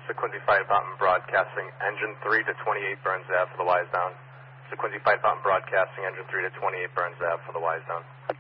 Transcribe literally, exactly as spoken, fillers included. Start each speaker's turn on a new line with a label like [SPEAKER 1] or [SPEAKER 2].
[SPEAKER 1] Sequincy five Mountain Broadcasting, engine three to twenty-eight Burns Ave for the Wise down. Sequincy five Mountain Broadcasting, engine three to twenty-eight Burns Ave for the Wise down.